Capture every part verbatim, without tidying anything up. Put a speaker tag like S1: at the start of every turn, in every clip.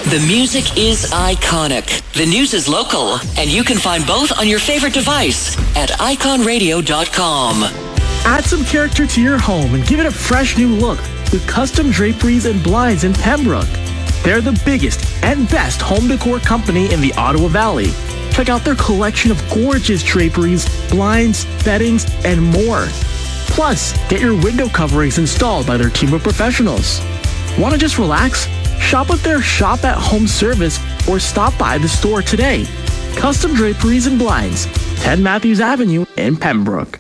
S1: The music is iconic. The news is local. And you can find both on your favorite device at icon radio dot com.
S2: Add some character to your home and give it a fresh new look with custom draperies and blinds in Pembroke. They're the biggest and best home decor company in the Ottawa Valley. Check out their collection of gorgeous draperies, blinds, beddings, and more. Plus, get your window coverings installed by their team of professionals. Want to just relax? Shop with their Shop at Home service or stop by the store today. Custom Draperies and Blinds, ten Matthews Avenue in Pembroke.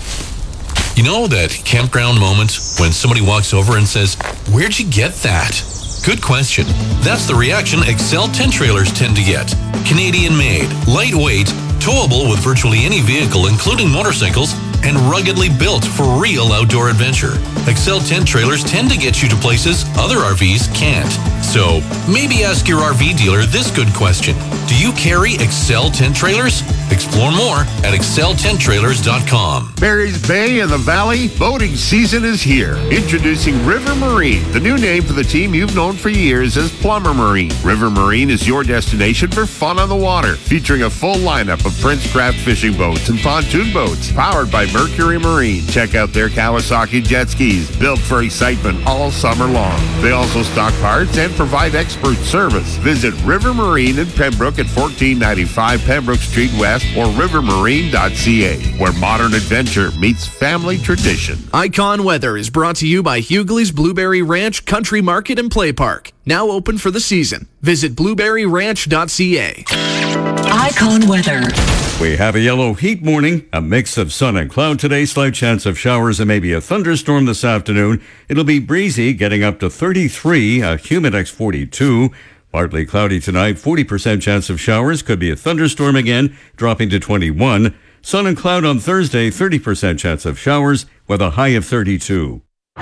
S3: You know that campground moment when somebody walks over and says, "Where'd you get that?" Good question. That's the reaction Excel tent trailers tend to get. Canadian-made, lightweight, towable with virtually any vehicle, including motorcycles, and ruggedly built for real outdoor adventure. Excel tent trailers tend to get you to places other R Vs can't. So maybe ask your R V dealer this good question. Do you carry Excel tent trailers? Explore more at excel tent trailers dot com.
S4: Barry's Bay in the Valley, boating season is here. Introducing River Marine, the new name for the team you've known for years as Plummer Marine. River Marine is your destination for fun on the water, featuring a full lineup of Princecraft fishing boats and pontoon boats, powered by Mercury Marine. Check out their Kawasaki jet skis, built for excitement all summer long. They also stock parts and provide expert service. Visit River Marine in Pembroke at fourteen ninety-five Pembroke Street West or river marine dot c a, where modern adventure meets family tradition.
S5: Icon Weather is brought to you by Hughley's Blueberry Ranch Country Market and Play Park. Now open for the season. Visit blueberry ranch dot c a.
S1: Icon Weather.
S6: We have a yellow heat morning, a mix of sun and cloud today, slight chance of showers and maybe a thunderstorm this afternoon. It'll be breezy, getting up to thirty-three, a Humidex forty-two. Partly cloudy tonight, forty percent chance of showers, could be a thunderstorm again, dropping to twenty-one. Sun and cloud on Thursday, thirty percent chance of showers with a high of thirty-two.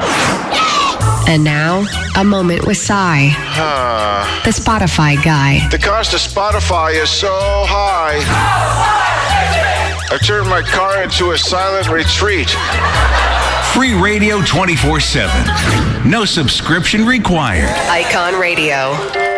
S7: And now, a moment with Cy,
S8: Uh,
S7: the Spotify guy.
S8: the cost of Spotify is so high. I turned my car into a silent retreat.
S9: Free radio twenty-four seven. No subscription required.
S7: Icon Radio.